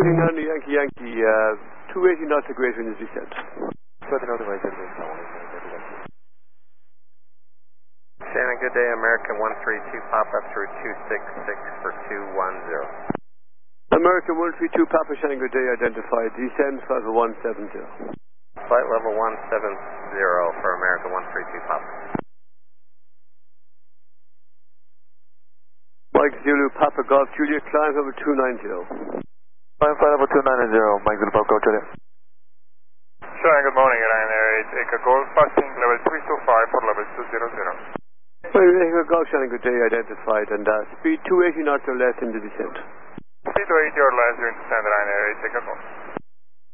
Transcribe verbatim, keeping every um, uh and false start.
eighty nine Yankee Yankee, uh, two eighty knots to greater in the descent. Shannon, good day, American one three two, Papa through two six six for two one zero. American one three two, Papa Shannon, good day, identified, descend five one seven zero. Flight level one seven zero for American one three two, Papa. Mike Zulu, Papa Golf, Juliet, climb over two nine zero. Climb flight level two nine zero, Mike Zulu, Papa Golf, Juliet. Shannon, good morning, Ryanair eight, Echo Golf, passing level three two five for level two zero zero. Echo Golf, Shannon, good day, identified, and uh, speed two eighty knots or less in the descent. Speed two eighty or less during descent, Ryanair eight, Echo Golf.